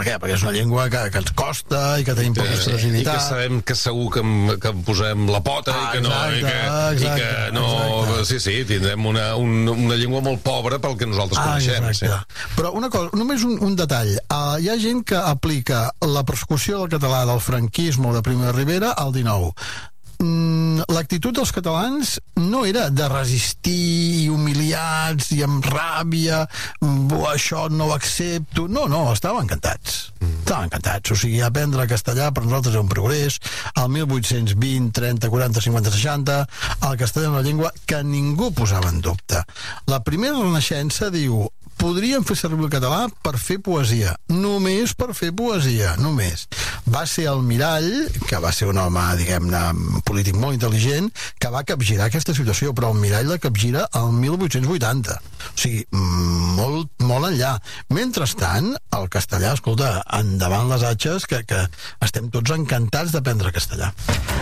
què? Perquè és una llengua que ens costa i que tenim poca expressivitat. I que sabem que segur que em posem la pota i que no... Exacte. Sí, tindrem una llengua molt pobra pel que nosaltres coneixem. Però una cosa, només un detall. Hi ha gent que aplica la persecució del català del franquisme o de Primo de Rivera al 19. L'actitud dels catalans no era de resistir humiliats i amb ràbia, això no ho accepto, no, estaven encantats, o sigui, aprendre castellà per nosaltres és un progrés. El 1820, 30, 40, 50, 60 el castellà és una llengua que ningú posava en dubte. La primera renaixença diu: podríem fer servir el català per fer poesia, només per fer poesia, només. Va ser el Mirall, que va ser un home, diguem-ne, polític molt intel·ligent, que va capgirar aquesta situació, però el Mirall la capgira el 1880. O sigui, molt enllà. Mentrestant, el castellà, escolta, endavant les atxes, que estem tots encantats d'aprendre castellà.